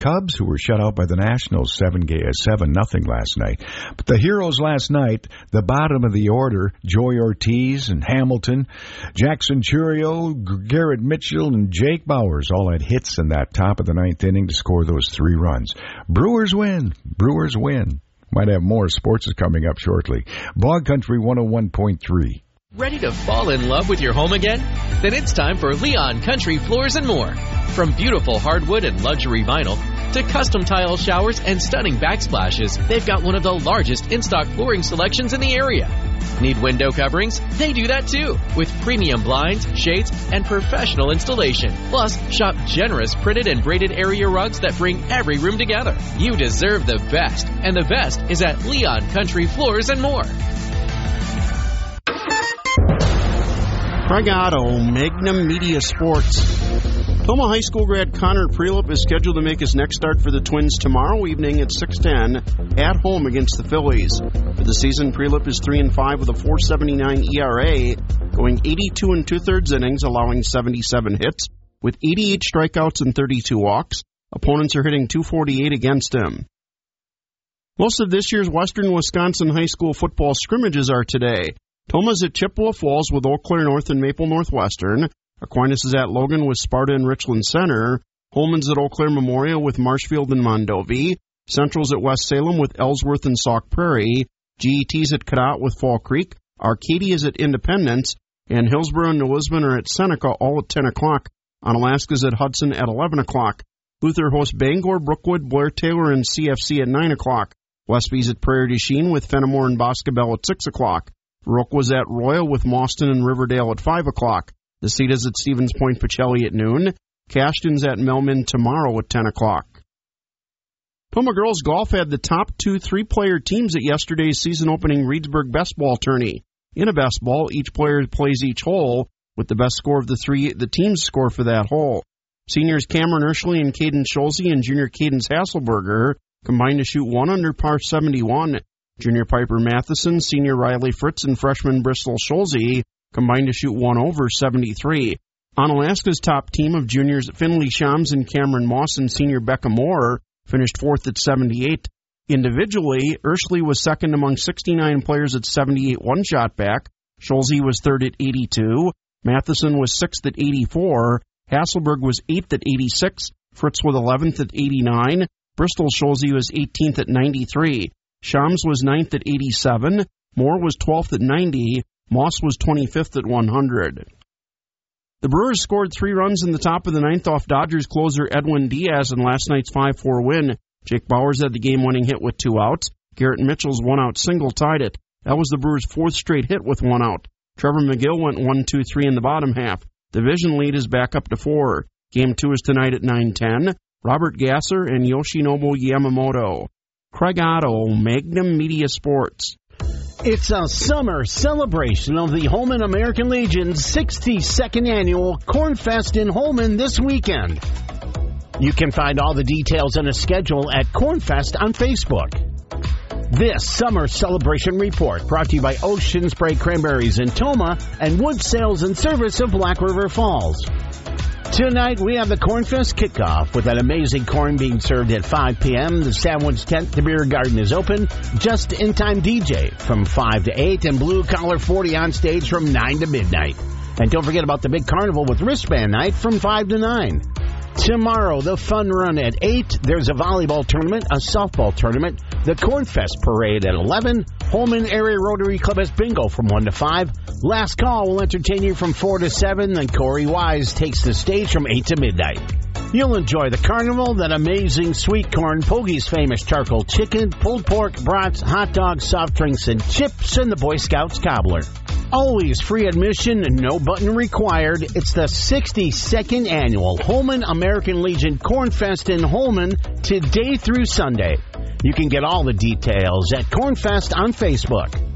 Cubs, who were shut out by the Nationals 7-0 last night. But the heroes last night, the bottom of the order, Joey Ortiz and Hamilton, Jackson Chourio, Garrett Mitchell, and Jake Bauers all had hits in that top of the ninth inning to score those 3 runs. Brewers win. Brewers win. Might have more. Sports is coming up shortly. Bog Country 101.3. Ready to fall in love with your home again? Then it's time for Leon Country Floors and More. From beautiful hardwood and luxury vinyl to custom tile showers and stunning backsplashes, they've got one of the largest in-stock flooring selections in the area. Need window coverings? They do that too, with premium blinds, shades, and professional installation. Plus, shop generous printed and braided area rugs that bring every room together. You deserve the best, and the best is at Leon Country Floors and More. Craig Otto, Magnum Media Sports. Toma High School grad Connor Prelip is scheduled to make his next start for the Twins tomorrow evening at 6:10 at home against the Phillies. For the season, Prelip is 3-5 with a 4.79 ERA, going 82 2/3 innings, allowing 77 hits, with 88 strikeouts and 32 walks. Opponents are hitting .248 against him. Most of this year's Western Wisconsin high school football scrimmages are today. Toma's at Chippewa Falls with Eau Claire North and Maple Northwestern. Aquinas is at Logan with Sparta and Richland Center. Holman's at Eau Claire Memorial with Marshfield and Mondovi. Central's at West Salem with Ellsworth and Sauk Prairie. GET's at Cadott with Fall Creek. Arcadia's at Independence. And Hillsborough and New Lisbon are at Seneca, all at 10 o'clock. Onalaska's at Hudson at 11 o'clock. Luther hosts Bangor, Brookwood, Blair Taylor, and CFC at 9 o'clock. Westby's at Prairie du Chien with Fenimore and Boscobel at 6 o'clock. Rook was at Royal with Mauston and Riverdale at 5 o'clock. The Cita's at Stevens Point Pacelli at noon. Cashton's at Melman tomorrow at 10 o'clock. Toma Girls Golf had the top 2 3-player teams at yesterday's season-opening Reedsburg Best Ball tourney. In a best ball, each player plays each hole, with the best score of the 3 the teams score for that hole. Seniors Cameron Urshley and Caden Scholze and junior Cadence Hasselberger combined to shoot 1 under par 71. Junior Piper Matheson, senior Riley Fritz, and freshman Bristol Scholze combined to shoot 1 over 73. Onalaska's top team of juniors Finley Shams and Cameron Moss and senior Becca Moore finished 4th at 78. Individually, Urshley was second among 69 players at 78 one-shot back. Scholze was 3rd at 82. Matheson was 6th at 84. Hasselberg was 8th at 86. Fritz was 11th at 89. Bristol Scholze was 18th at 93. Shams was 9th at 87. Moore was 12th at 90. Moss was 25th at 100. The Brewers scored 3 runs in the top of the 9th off Dodgers closer Edwin Diaz in last night's 5-4 win. Jake Bauers had the game-winning hit with 2 outs. Garrett Mitchell's 1-out single tied it. That was the Brewers' 4th straight hit with 1 out. Trevor McGill went 1-2-3 in the bottom half. Division lead is back up to 4. Game 2 is tonight at 9:10. Robert Gasser and Yoshinobu Yamamoto. Craig Otto, Magnum Media Sports. It's a summer celebration of the Holman American Legion's 62nd annual Corn Fest in Holman this weekend. You can find all the details and a schedule at Cornfest on Facebook. This summer celebration report brought to you by Ocean Spray Cranberries in Toma and Wood Sales and Service of Black River Falls. Tonight, we have the Cornfest kickoff with an amazing corn being served at 5 p.m. The sandwich tent, the beer garden is open. Just-in-time DJ from 5 to 8 and Blue Collar 40 on stage from 9 to midnight. And don't forget about the big carnival with wristband night from 5 to 9. Tomorrow, the fun run at 8. There's a volleyball tournament, a softball tournament, the Cornfest parade at 11. Holman Area Rotary Club has bingo from 1 to 5. Last Call will entertain you from 4 to 7. Then Corey Wise takes the stage from 8 to midnight. You'll enjoy the carnival, that amazing sweet corn, Pogie's famous charcoal chicken, pulled pork, brats, hot dogs, soft drinks, and chips, and the Boy Scouts cobbler. Always free admission, no button required. It's the 62nd annual Holman American Legion Cornfest in Holman, today through Sunday. You can get all the details at Cornfest on Facebook.